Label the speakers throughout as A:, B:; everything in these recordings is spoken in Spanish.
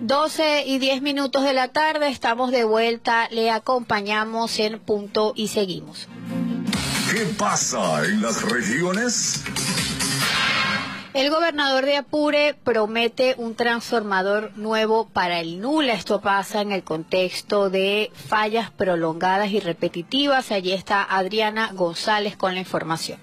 A: 12:10 de la tarde, estamos de vuelta, le acompañamos en Punto y seguimos.
B: ¿Qué pasa en las regiones?
A: El gobernador de Apure promete un transformador nuevo para el Nula. Esto pasa en el contexto de fallas prolongadas y repetitivas. Allí está Adriana González con la información.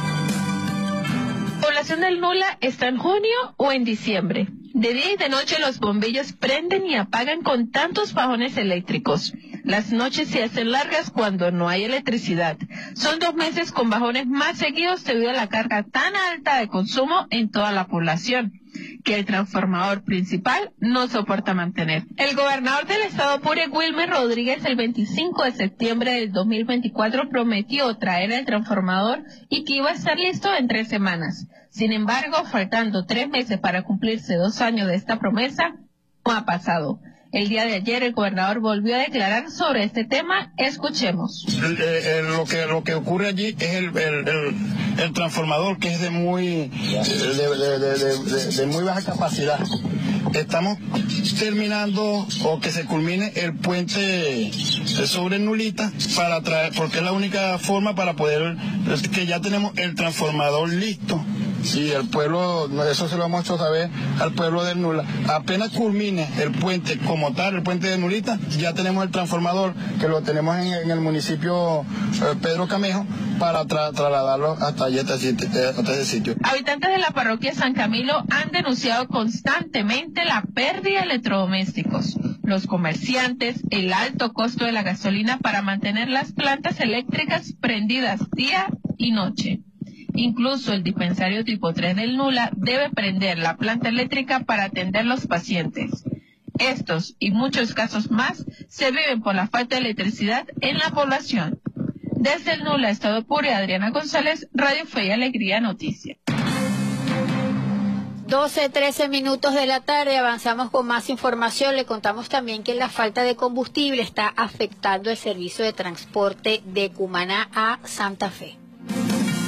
C: La población del Nula está en junio o en diciembre. De día y de noche los bombillos prenden y apagan con tantos bajones eléctricos. Las noches se hacen largas cuando no hay electricidad. Son 2 meses con bajones más seguidos debido a la carga tan alta de consumo en toda la población, que el transformador principal no soporta mantener. El gobernador del estado Apure, Wilmer Rodríguez, el 25 de septiembre del 2024 prometió traer el transformador y que iba a estar listo en 3 semanas. Sin embargo, faltando 3 meses para cumplirse 2 años de esta promesa, no ha pasado. El día de ayer el gobernador volvió a declarar sobre este tema. Escuchemos.
D: Lo que ocurre allí es el transformador, que es de muy baja capacidad. Estamos terminando o que se culmine el puente sobre Nulita para traer, porque es la única forma para poder, que ya tenemos el transformador listo. Y el pueblo, eso se lo hemos hecho saber al pueblo del Nula. Apenas culmine el puente como tal, el puente de Nulita, ya tenemos el transformador, que lo tenemos en el municipio Pedro Camejo, para trasladarlo hasta allí, hasta ese sitio.
C: Habitantes de la parroquia San Camilo han denunciado constantemente la pérdida de electrodomésticos. Los comerciantes, el alto costo de la gasolina para mantener las plantas eléctricas prendidas día y noche. Incluso el dispensario tipo 3 del Nula debe prender la planta eléctrica para atender los pacientes. Estos y muchos casos más se viven por la falta de electricidad en la población. Desde el Nula, Estado Apure, Adriana González, Radio Fe y Alegría Noticias.
A: 12:13 de la tarde, avanzamos con más información. Le contamos también que la falta de combustible está afectando el servicio de transporte de Cumaná a Santa Fe.